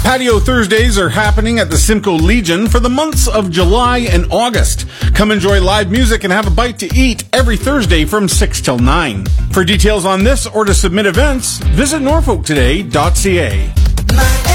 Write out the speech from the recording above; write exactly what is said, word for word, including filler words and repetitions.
Patio Thursdays are happening at the Simcoe Legion for the months of July and August. Come enjoy live music and have a bite to eat every Thursday from six till nine. For details on this or to submit events, visit norfolk today dot c a.